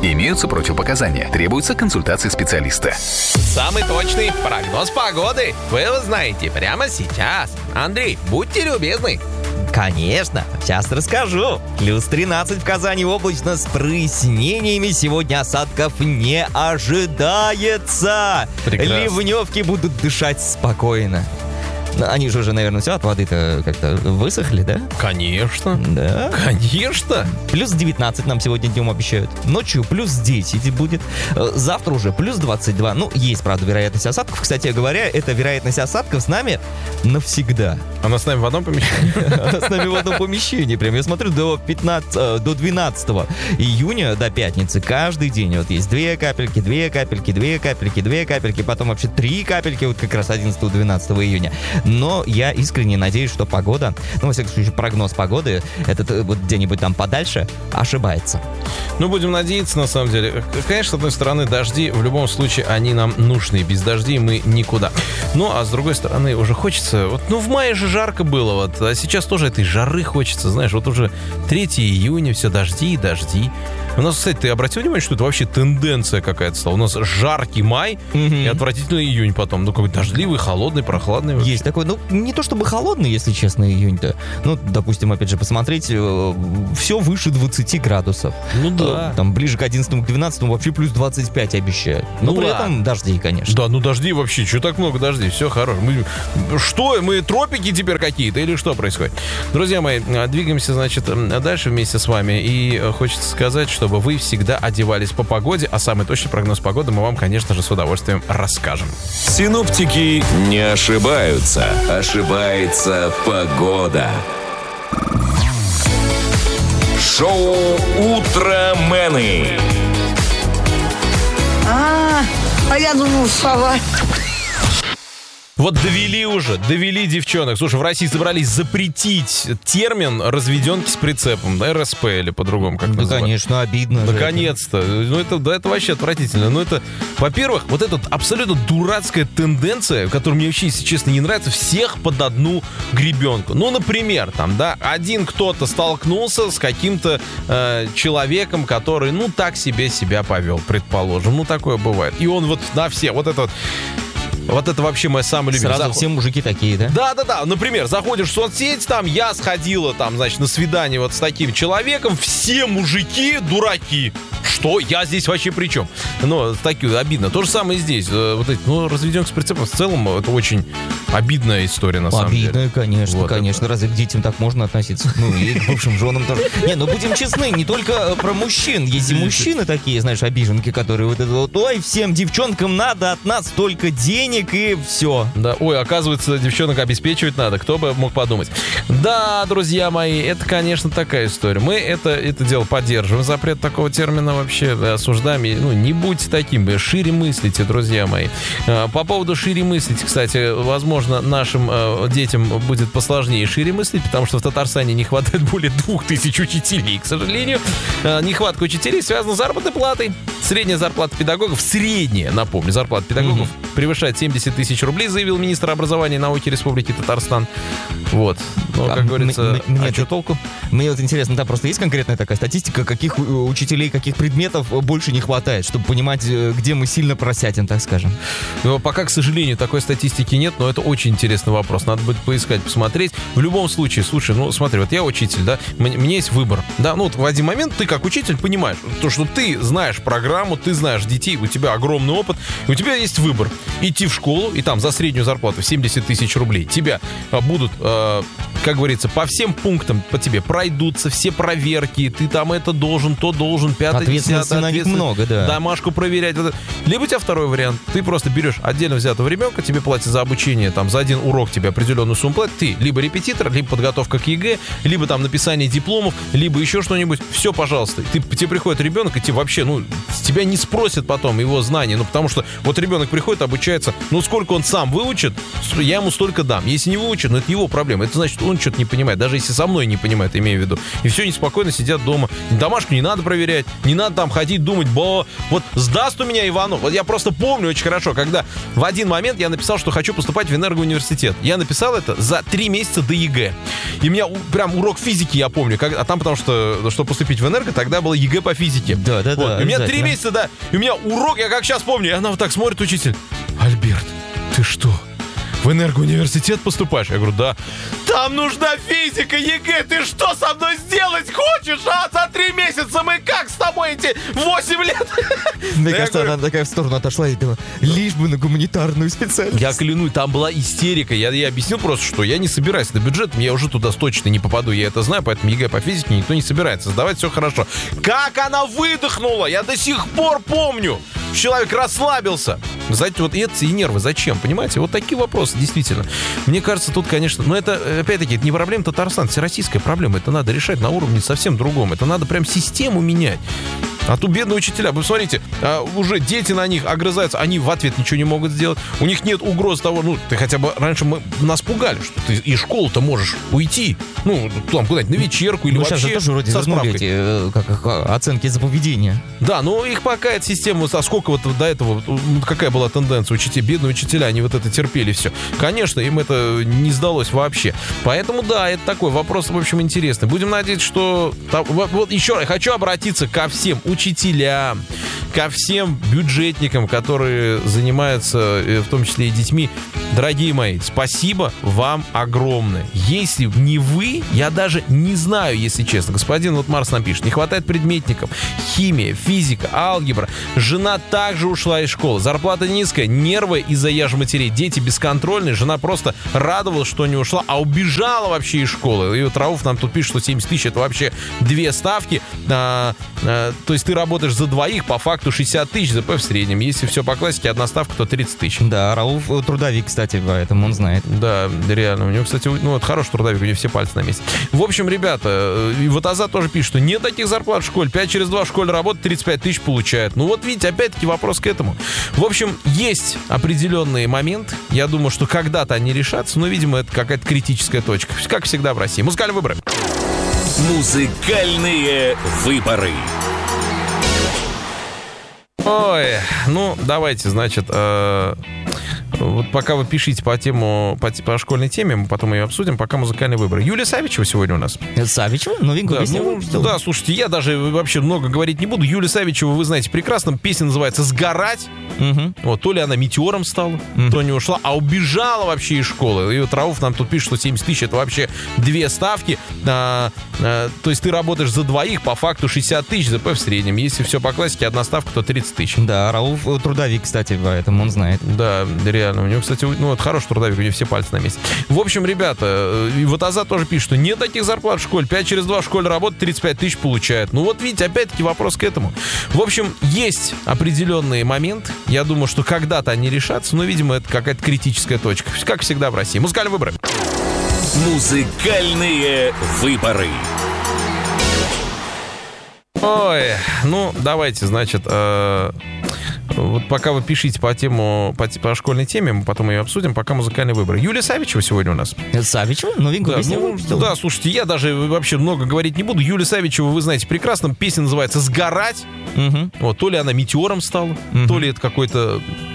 Имеются противопоказания. Требуется консультация специалиста. Самый точный прогноз погоды вы узнаете прямо сейчас. Андрей, будьте любезны. Конечно, сейчас расскажу. Плюс 13 в Казани, облачно с прояснениями. Сегодня осадков не ожидается. Прекрасно. Ливневки будут дышать спокойно. Они же уже, наверное, все от воды-то как-то высохли, да? Конечно. Да. Конечно. Плюс 19 нам сегодня днем обещают. Ночью плюс 10 будет. Завтра уже плюс 22. Ну, есть, правда, вероятность осадков. Кстати говоря, эта вероятность осадков с нами навсегда. Она с нами в одном помещении? Она с нами в одном помещении. Прям я смотрю, до 12 июня, до пятницы, каждый день вот есть 2 капельки, 2 капельки, 2 капельки, 2 капельки, потом вообще 3 капельки, вот как раз 11-12 июня. Но я искренне надеюсь, что погода, ну, во всяком случае, прогноз погоды, этот вот где-нибудь там подальше, ошибается. Ну, будем надеяться, на самом деле. Конечно, с одной стороны, дожди, в любом случае, они нам нужны. Без дождей мы никуда. Ну, а с другой стороны, уже хочется... Вот, ну, в мае же жарко было, вот, а сейчас тоже этой жары хочется, знаешь, вот уже 3 июня, все дожди и дожди. У нас, кстати, ты обратил внимание, что это вообще тенденция какая-то стала? У нас жаркий май и отвратительный июнь потом. Ну, какой дождливый, холодный, прохладный. Есть такой, ну, не то чтобы холодный, если честно, июнь-то. Ну, допустим, опять же, посмотреть, все выше 20 градусов. Ну, да. Там ближе к 11 к 12 вообще плюс 25 обещают. Но Ну, при ладно. этом дожди, конечно. Да, ну дожди вообще, что так много дождей? Все хорошо. Мы тропики теперь какие-то или что происходит? Друзья мои, двигаемся, значит, дальше вместе с вами. И хочется сказать, чтобы вы всегда одевались по погоде, а самый точный прогноз погоды мы вам, конечно же, с удовольствием расскажем. Синоптики не ошибаются. Ошибается погода. Шоу «Утромены». А я думал, сова. Вот довели девчонок. Слушай, в России собрались запретить термин разведенки с прицепом, да, РСП или по-другому как Да, называют. конечно, обидно. же Наконец-то. Ну, это вообще отвратительно. Но это, во-первых, вот эта абсолютно дурацкая тенденция, которая мне вообще, если честно, не нравится, всех под одну гребенку. Ну, например, там, да, один кто-то столкнулся с каким-то человеком, который, ну, так себе себя повел, предположим. Ну, такое бывает. И он вот на все, вот это вообще моя самая любимая. Сразу все мужики такие, да? Да. Например, заходишь в соцсеть, там, я сходила, там, значит, на свидание вот с таким человеком, все мужики дураки. Что? Я здесь вообще при чем? Ну, такие, обидно. То же самое и здесь. Вот эти, ну, разведенка с прицепом в целом, это очень обидная история, на самом деле. Обидно, конечно, Вот конечно. Разве к детям так можно относиться? Ну, и к бывшим женам тоже. Не, ну будем честны, не только про мужчин. Есть и мужчины такие, знаешь, обиженки, которые вот это вот, ой, всем девчонкам надо от нас столько денег и все. Да, ой, оказывается, девчонок обеспечивать надо. Кто бы мог подумать. Да, друзья мои, это, конечно, такая история. Мы это дело поддерживаем. Запрет такого термина вообще осуждаем. Ну, не будьте таким. Шире мыслите, друзья мои. По поводу шире мыслить, кстати, возможно, нашим детям будет посложнее шире мыслить, потому что в Татарстане не хватает более 2000 учителей. К сожалению, нехватка учителей связана с заработной платой. Средняя зарплата педагогов, напомню, зарплата педагогов превышает 70 тысяч рублей, заявил министр образования и науки Республики Татарстан. Вот. Ну, как говорится, что толку? Мне вот интересно, да, просто есть конкретная такая статистика, каких учителей, каких предметов больше не хватает, чтобы понимать, где мы сильно просядем, так скажем. Но пока, к сожалению, такой статистики нет, но это очень интересный вопрос. Надо будет поискать, посмотреть. В любом случае, слушай, ну смотри, вот я учитель, да, мне есть выбор. Да, ну вот в один момент ты как учитель понимаешь, то, что ты знаешь программу, ты знаешь детей, у тебя огромный опыт, и у тебя есть выбор. Идти в школу, и там за среднюю зарплату 70 тысяч рублей тебя будут, как говорится, по всем пунктам по тебе пройдутся все проверки, ты там это должен, то должен, 5-10. Ответственности на них много, да. Домашку проверять. Либо у тебя второй вариант. Ты просто берешь отдельно взятого ребенка, тебе платят за обучение, там, за один урок тебе определенную сумму платят. Ты либо репетитор, либо подготовка к ЕГЭ, либо там написание дипломов, либо еще что-нибудь. Все, пожалуйста. Тебе приходит ребенок, и тебе вообще, ну, с тебя не спросят потом его знания. Ну, потому что вот ребенок приходит, обучается, ну, сколько он сам выучит, я ему столько дам. Если не выучит, ну, это его проблема. Это значит, у равно что-то не понимает. Даже если со мной не понимает, имею в виду. И все, неспокойно сидят дома. Домашку не надо проверять, не надо там ходить думать, вот сдаст у меня Иванов. Вот я просто помню очень хорошо, когда в один момент я написал, что хочу поступать в энергоуниверситет. Я написал это за 3 месяца до ЕГЭ. И у меня прям урок физики, я помню. А там, потому что, чтобы поступить в энерго, тогда было ЕГЭ по физике. Да. Вот. У меня 3 месяца, да. И у меня урок, я как сейчас помню. И она вот так смотрит, учитель. Альберт, ты что, в энергоуниверситет поступаешь? Я говорю, да. Там нужна физика, ЕГЭ. Ты что со мной сделать хочешь? За 3 месяца мы как с тобой эти 8 лет? Мне кажется, она такая в сторону отошла и думала, лишь бы на гуманитарную специальность. Я клянусь, там была истерика. Я объяснил просто, что я не собираюсь на бюджет, я уже туда точно не попаду, я это знаю, поэтому ЕГЭ по физике никто не собирается сдавать, все хорошо. Как она выдохнула, я до сих пор помню. Человек расслабился. Знаете, вот эти нервы зачем, понимаете? Вот такие вопросы, действительно. Мне кажется, тут, конечно, но это, опять-таки, это не проблема Татарстана, это всероссийская проблема. Это надо решать на уровне совсем другом. Это надо прям систему менять. А тут бедные учителя, вы посмотрите, уже дети на них огрызаются, они в ответ ничего не могут сделать. У них нет угроз того, ты хотя бы раньше нас пугали, что ты из школы-то можешь уйти, там куда-нибудь на вечерку или вообще сейчас же тоже вроде со вернули справкой. эти оценки за поведение. Да, но их пока эта система, а сколько вот до этого, какая была тенденция, бедные учителя, они вот это терпели все. Конечно, им это не сдалось вообще. Поэтому, да, это такой вопрос, в общем, интересный. Будем надеяться, что... Вот еще раз хочу обратиться ко всем учителям, ко всем бюджетникам, которые занимаются, в том числе и детьми. Дорогие мои, спасибо вам огромное. Если не вы, я даже не знаю, если честно. Господин вот Марс нам пишет, не хватает предметников. Химия, физика, алгебра. Жена также ушла из школы. Зарплата низкая, нервы из-за яжматерей. Дети бесконтрольные. Жена просто радовалась, что не ушла, а убежала вообще из школы. И вот Рауф нам тут пишет, что 70 тысяч это вообще 2 ставки. То есть ты работаешь за двоих, по факту 60 тысяч ЗП в среднем. Если все по классике, одна ставка, то 30 тысяч. Да, Рауф трудовик, кстати, поэтому он знает. Да, реально. У него, кстати, вот хороший трудовик, у него все пальцы на месте. В общем, ребята, и вот Азат тоже пишет, что нет таких зарплат в школе. 5 через 2 в школе работает, 35 тысяч получает. Ну вот видите, опять-таки вопрос к этому. В общем, есть определенный момент. Я думаю, что когда-то они решатся, но, видимо, это какая-то критическая точка. Как всегда в России. Музыкальные выборы. Музыкальные выборы. Ой, давайте, значит, вот пока вы пишите по школьной теме, мы потом ее обсудим, пока музыкальный выбор. Юлия Савичева сегодня у нас. Савичева? Новинку песню? Да, слушайте, я даже вообще много говорить не буду. Юлия Савичева, вы знаете прекрасно, песня называется «Сгорать». Угу. Вот, то ли она метеором стала, то не ушла, а убежала вообще из школы. И вот Рауф нам тут пишет, что 70 тысяч это вообще 2 ставки. То есть ты работаешь за двоих, по факту 60 тысяч ЗП в среднем. Если все по классике, одна ставка, то 30 тысяч. Да, Рауф трудовик, кстати, поэтому он знает. Да, реально. У него, кстати, вот хороший трудовик, у него все пальцы на месте. В общем, ребята, и вот Азат тоже пишет, что нет таких зарплат в школе. 5 через 2 в школе работает, 35 тысяч получает. Ну вот видите, опять-таки вопрос к этому. В общем, есть определенный момент. Я думаю, что когда-то они решатся, но, видимо, это какая-то критическая точка. Как всегда в России. Музыкальные выборы. Музыкальные выборы. Ой, давайте, значит, вот пока вы пишите по школьной теме, мы потом ее обсудим, пока музыкальные выборы. Юлия Савичева сегодня у нас. Савичева? Новинку песню? Да, слушайте, я даже вообще много говорить не буду. Юлия Савичева, вы знаете прекрасно, песня называется «Сгорать». Угу. Вот, то ли она метеором стала, то ли это какой-то